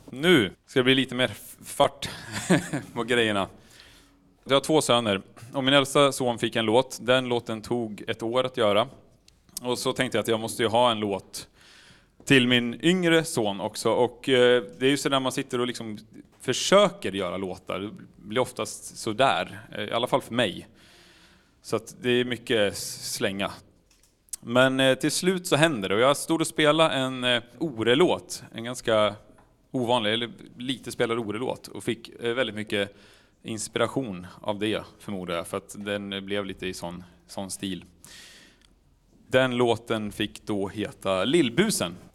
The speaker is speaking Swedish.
Nu ska det bli lite mer fart på grejerna. Jag har 2 söner och min äldsta son fick en låt. Den låten tog 1 år att göra. Och så tänkte jag att jag måste ju ha en låt till min yngre son också. Och det är ju så när man sitter och liksom försöker göra låtar. Det blir oftast så där, i alla fall för mig. Så att det är mycket slänga. Men till slut så händer det. Och jag stod och spelade en Ore-låt. En ganska ovanlig, eller lite spelad Ore-låt. Och fick väldigt mycket inspiration av det, förmodar jag. För att den blev lite i sån stil. Den låten fick då heta Lillbusen.